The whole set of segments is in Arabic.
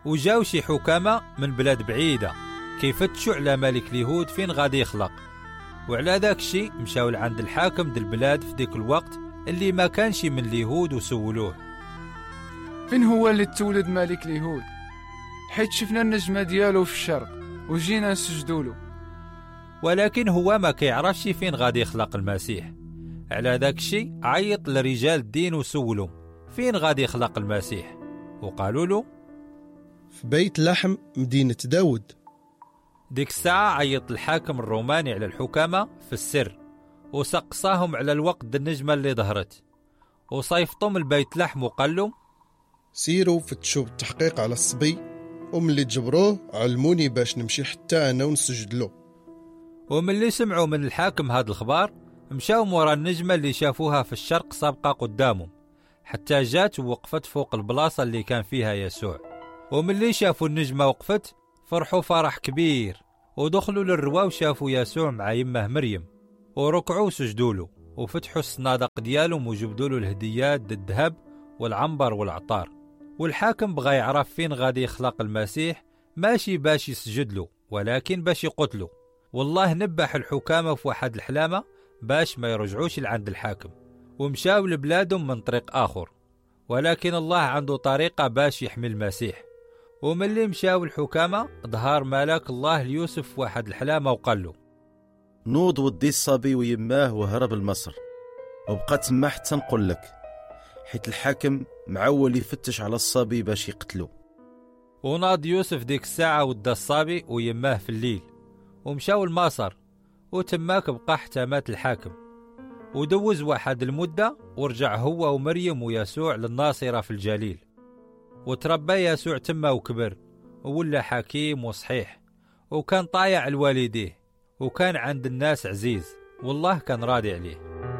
وجاو شي حكامة من بلاد بعيدة كيفتشوا على ملك اليهود فين غادي يخلق، وعلى ذاك الشيء مشاو لعند الحاكم ديال البلاد في ديك الوقت اللي ما كانش من اليهود وسولوه فين هو اللي تولد ملك اليهود؟ حيت شفنا النجمة ديالو في الشرق وجينا نسجدوا له. ولكن هو ما كيعرفش فين غادي يخلق المسيح. على ذاك الشيء عيط لرجال الدين وسولهم فين غادي يخلق المسيح، وقالوا له في بيت لحم مدينة داود. ديك الساعة عيط الحاكم الروماني على الحكامة في السر وسقصاهم على الوقت د النجمة اللي ظهرت، وصيفطهم البيت لحم وقال لهم سيروا فتشوا بالتحقيق على الصبي، وملي تجبروه علموني باش نمشي حتى أنا ونسجد له. ومن اللي سمعوا من الحاكم هاد الخبار مشاو مورا النجمة اللي شافوها في الشرق سابقة قدامهم، حتى جات ووقفت فوق البلاصة اللي كان فيها يسوع. ومن اللي شافوا النجمة وقفت فرحوا فرح كبير، ودخلوا للروا وشافوا يسوع مع يمه مريم، وركعوا وسجدوا له، وفتحوا الصنادق ديالهم وجبدوا له الهديات د الذهب والعنبر والعطار. والحاكم بغى يعرف فين غادي يخلق المسيح، ماشي باش يسجد له ولكن باش يقتله. والله نبح الحكامة في واحد الحلامة باش ما يرجعوش لعند الحاكم، ومشاو لبلادهم من طريق آخر، ولكن الله عنده طريقة باش يحمي المسيح. ومن اللي مشاو الحكامة ظهر ملاك الله ليوسف في واحد الحلامة وقال له نوض ودي الصبي ويماه وهرب لمصر، وبقى تما حتى نقول لك، حيت الحاكم معول يفتش على الصبي باش يقتلو. وناض يوسف ديك الساعة ودا الصبي ويماه في الليل، ومشاو لمصر، وتماك بقى حتى مات الحاكم. ودوز واحد المدة ورجع هو ومريم ويسوع للناصرة في الجليل، وتربى يسوع تما وكبر وولا حكيم وصحيح، وكان طايع لوالديه، وكان عند الناس عزيز، والله كان راضي عليه.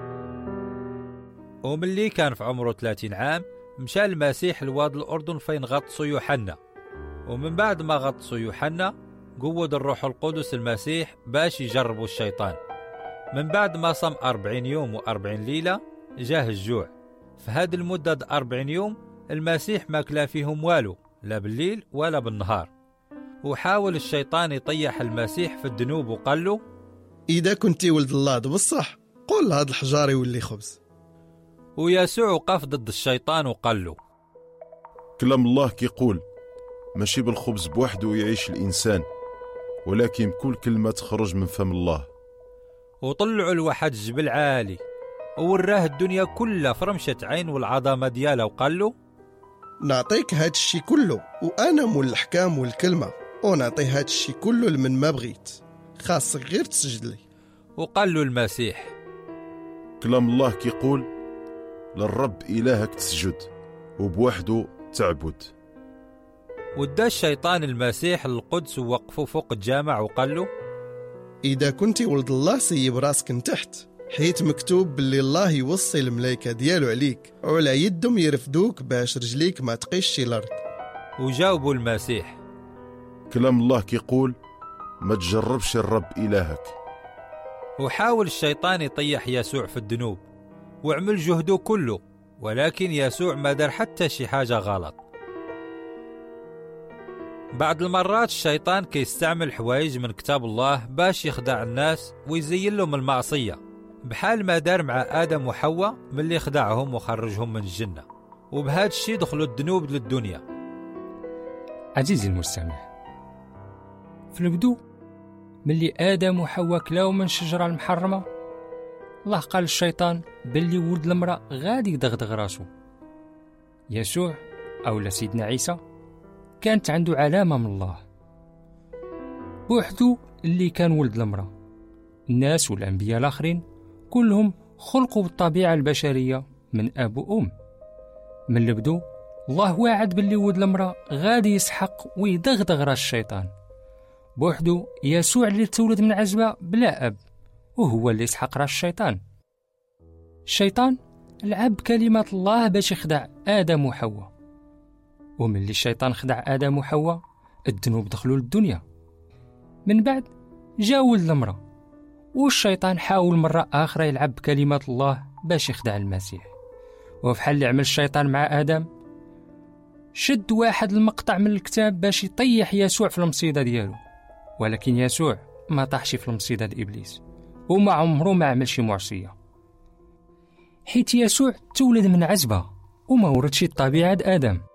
وملي كان في عمره 30 عام مشى المسيح لواد الأردن فين غطسوا يوحنا. ومن بعد ما غطسوا يوحنا قود الروح القدس المسيح باش يجربوا الشيطان. من بعد ما صام 40 يوم و40 ليلة جاه الجوع. في هذه المدة 40 يوم المسيح ما كلا فيهم والو، لا بالليل ولا بالنهار. وحاول الشيطان يطيح المسيح في الذنوب وقال له إذا كنتي ولد الله بصح قول هذا الحجار يولي خبز. ويسوع وقف ضد الشيطان وقال له كلام الله كيقول ماشي بالخبز بوحده يعيش الإنسان، ولكن بكل كلمة تخرج من فم الله. وطلعوا لواحد الجبل عالي ووراه الدنيا كلها فرمشة عين والعظمة ديالها، وقال له نعطيك هاد الشي كله، وأنا مول الحكام والكلمة، ونعطي هاد الشي كله لمن ما بغيت، خاصك غير تسجد لي. وقال له المسيح كلام الله كيقول للرب إلهك تسجد وبوحده تعبد. ودا الشيطان المسيح للقدس ووقفوا فوق الجامع وقال له إذا كنتي ولد الله سيب راسك من تحت، حيت مكتوب باللي الله يوصي الملائكة ديالو عليك، وعلى يدهم يرفدوك باش رجليك ما تقيش الأرض. وجاوبوا المسيح كلام الله كيقول ما تجربش الرب إلهك. وحاول الشيطان يطيح يسوع في الذنوب وعمل جهده كله، ولكن يسوع ما دار حتى شي حاجة غلط. بعض المرات الشيطان كيستعمل حوايج من كتاب الله باش يخدع الناس ويزين لهم المعصية، بحال ما دار مع آدم وحواء من اللي خدعهم وخرجهم من الجنة، وبهذا الشيء دخلوا الذنوب للدنيا. عزيزي المستمع، في البدو ملي آدم وحواء كلاو من الشجرة المحرمة، الله قال للشيطان باللي ولد المرأة غادي يدغدغ راسو. يسوع أو سيدنا عيسى كانت عنده علامة من الله، بوحدو اللي كان ولد المرأة. الناس والأنبياء الآخرين كلهم خلقوا بالطبيعة البشرية من أب وأم. من البدو الله واعد باللي ولد المرأة غادي يسحق ويدغدغ راس الشيطان. بوحدو يسوع اللي تولد من عزبة بلا أب، وهو اللي يسحق راس الشيطان. الشيطان لعب كلمة الله باش يخدع آدم وحواء، ومن اللي الشيطان خدع آدم وحواء الذنوب دخلوا للدنيا. من بعد جا ولد المرأة، والشيطان حاول مرة آخرى يلعب بكلمة الله باش يخدع المسيح. وفحال اللي عمل الشيطان مع آدم، شد واحد المقطع من الكتاب باش يطيح يسوع في المصيدة ديالو، ولكن يسوع ما طاحش في المصيدة لإبليس، وما عمره ما عمل شي معصية، حيت يسوع تولد من عزبة وما وردش الطبيعة آدم.